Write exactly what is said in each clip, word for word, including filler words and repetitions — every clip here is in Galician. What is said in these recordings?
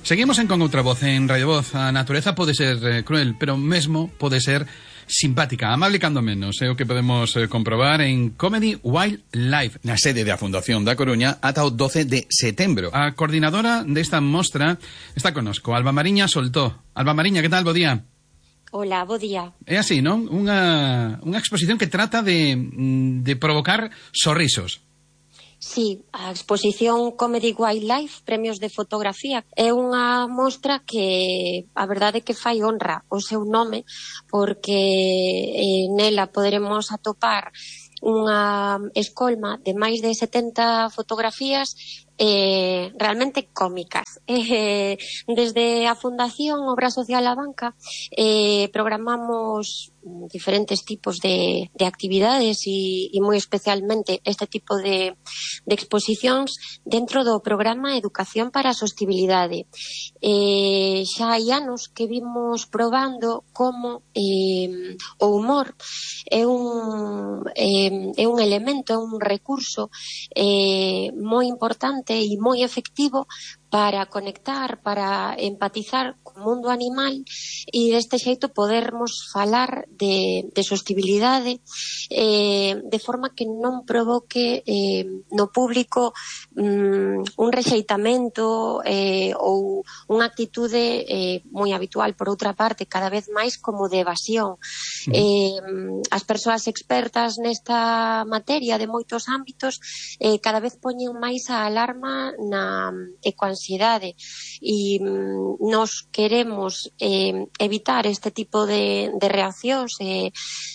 Seguimos en Con Outra Voz, en Radio Voz. A natureza pode ser eh, cruel, pero mesmo pode ser simpática, amable cando menos. É o que podemos eh, comprobar en Comedy Wildlife, na sede da Fundación da Coruña, ata o doce de setembro. A coordinadora desta mostra está conosco, Alba Mariña Soltó. Alba Mariña, que tal? Bo día. Hola, bo día. É así, non? Unha, unha exposición que trata de, de provocar sorrisos. Sí, a exposición Comedy Wildlife, Premios de Fotografía, é unha mostra que a verdade é que fai honra ao seu nome, porque eh, nela poderemos atopar unha escolma de máis de setenta fotografías eh, realmente cómicas. Eh, desde a Fundación Obra Social A Banca eh, programamos diferentes tipos de, de actividades e, e moi especialmente este tipo de, de exposicións dentro do programa Educación para a Sostibilidade. Eh, xa hai anos que vimos probando como eh, o humor é un, eh, é un elemento, é un recurso eh, moi importante e moi efectivo para conectar, para empatizar co mundo animal e deste xeito podermos falar de, de sostibilidade eh, de forma que non provoque eh, no público um, un rexeitamento eh, ou unha actitude eh, moi habitual, por outra parte, cada vez máis como de evasión. Mm. Eh, as persoas expertas nesta materia de moitos ámbitos eh, cada vez poñen máis a alarma na ecoansiedade e mm, nos queremos eh, evitar este tipo de, de reaccións e eh,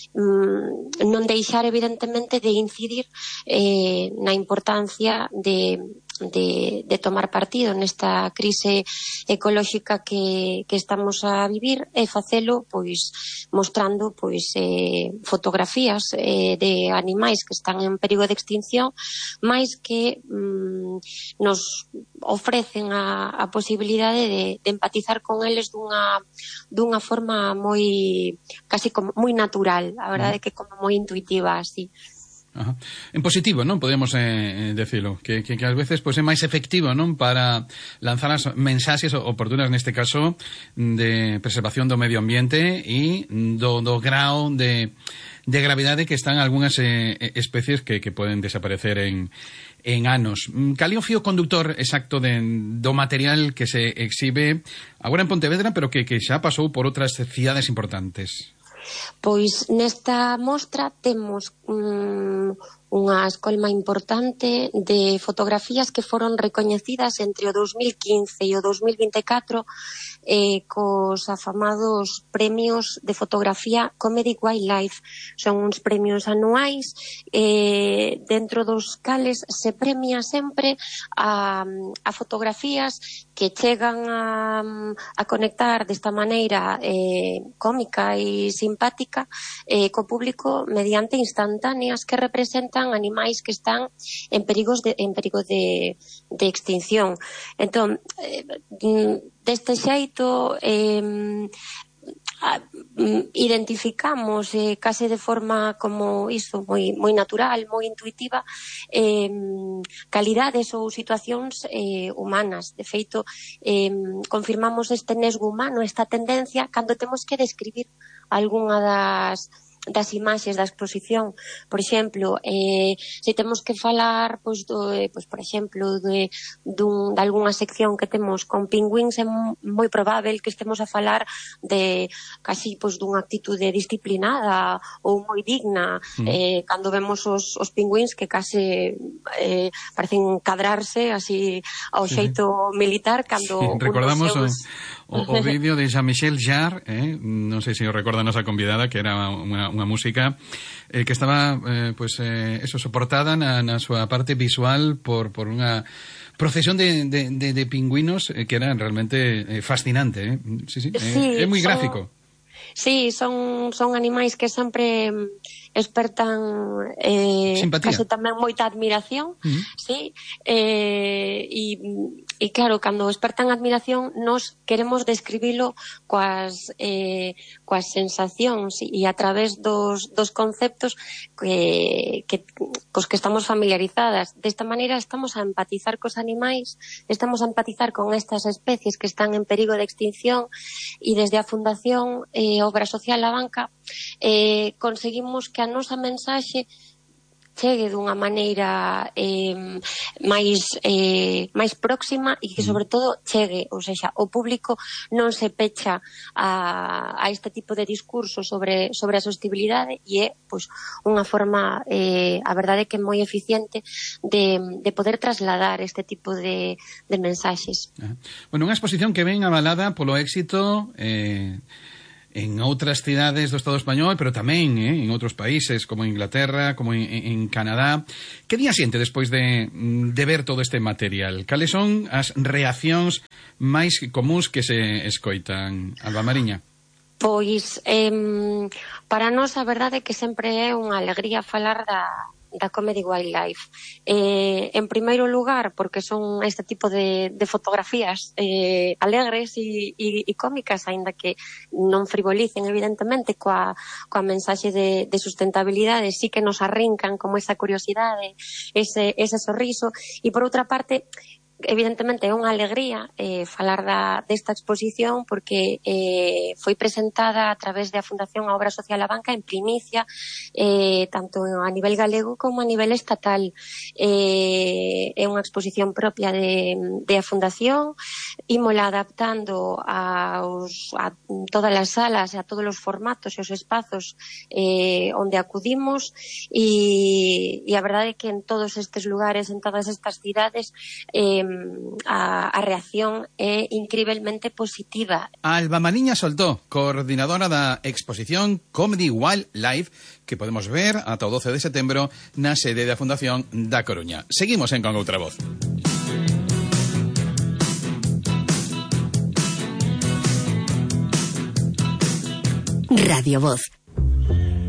mm, non deixar evidentemente de incidir eh, na importancia de De, de tomar partido nesta crise ecolóxica que, que estamos a vivir e facelo pois mostrando pois eh, fotografías eh, de animais que están en perigo de extinción, máis que mm, nos ofrecen a, a posibilidade de, de empatizar con eles dunha, dunha forma moi casi como moi natural, a verdade é que como moi intuitiva así. Ajá. En positivo, non? Podemos eh, decirlo, que, que, que ás veces pois, é máis efectivo, non? Para lanzar as mensaxes oportunas, neste caso, de preservación do medio ambiente e do, do grao de, de gravidade que están algunhas eh, especies que, que poden desaparecer en, en anos. Cal é o fío conductor exacto de, do material que se exhibe agora en Pontevedra, pero que, que xa pasou por outras cidades importantes? Pois nesta mostra temos um, unha escolma importante de fotografías que foron recoñecidas entre o dos mil quince e o dos mil vinte e catro eh, cos afamados premios de fotografía Comedy Wildlife. Son uns premios anuais eh, dentro dos cales se premia sempre a, a fotografías que chegan a, a conectar desta maneira eh, cómica e simpática eh, co público mediante instantáneas que representan animais que están en perigos de, en perigo de, de extinción. Entón, eh, deste xeito eh, identificamos eh, case de forma como iso, moi, moi natural, moi intuitiva eh, calidades ou situacións eh, humanas. De feito, eh, confirmamos este nesgo humano, esta tendencia, cando temos que describir algunha das das imaxes da exposición. Por exemplo, eh, se temos que falar pois, do, eh, pois, por exemplo de, dun, de alguna sección que temos con pingüins, é moi probável que estemos a falar de casi pois, dunha actitude disciplinada ou moi digna. Mm. eh, cando vemos os, os pingüins que case eh, parecen cadrarse así ao xeito sí. militar cando sí. Recordamos seus... o, o, o vídeo de Jean-Michel Jarre, eh? non sei se o recorda a nosa convidada, que era unha unha música eh, que estaba eh, pues, eh, eso soportada na, na súa parte visual por, por unha procesión de, de, de, de pingüinos eh, que era realmente eh, fascinante. Eh? Sí, sí, sí, eh, é moi son... gráfico. Sí, son, son animais que sempre espertan eh, case tamén moita admiración, uh-huh. sí, eh, e, e claro, cando espertan admiración nos queremos describilo coas, eh, coas sensacións e a través dos, dos conceptos que, que, cos que estamos familiarizadas. Desta maneira estamos a empatizar cos animais, estamos a empatizar con estas especies que están en perigo de extinción e desde a Fundación eh, Obra Social La Banca eh, conseguimos que a nosa mensaxe chegue dunha maneira eh, máis eh, máis próxima e que sobre todo chegue, ou seja, o público non se pecha a, a este tipo de discurso sobre, sobre a sostenibilidade e é pois, unha forma eh, a verdade que é moi eficiente de, de poder trasladar este tipo de, de mensaxes. Bueno, unha exposición que ven avalada polo éxito eh... en outras cidades do Estado español, pero tamén eh, en outros países, como Inglaterra, como en, en Canadá. Que día siente despois de, de ver todo este material? Cales son as reaccións máis comuns que se escoitan, Alba Mariña? Pois, eh, para nós a verdade é que sempre é unha alegría falar da... da Comedy Wildlife. Eh, en primeiro lugar, porque son este tipo de, de fotografías eh, alegres e, e, e cómicas, aínda que non frivolicen, evidentemente, coa, coa mensaxe de, de sustentabilidade, sí que nos arrincan como esa curiosidade, ese, ese sorriso, e por outra parte, evidentemente é unha alegría eh, falar da, desta exposición porque eh, foi presentada a través da Fundación a Obra Social La Banca en primicia, eh, tanto a nivel galego como a nivel estatal. Eh, é unha exposición propia de, de a Fundación, ímola adaptando aos, a todas as salas, a todos os formatos e os espazos eh, onde acudimos e, e a verdade é que en todos estes lugares, en todas estas cidades, eh, A, a reacción é incrivelmente positiva. Alba Mariña Soltó, coordinadora da exposición Comedy Wildlife, que podemos ver ata o doce de setembro na sede da Fundación da Coruña. Seguimos en Con Outra Voz. Radio Voz.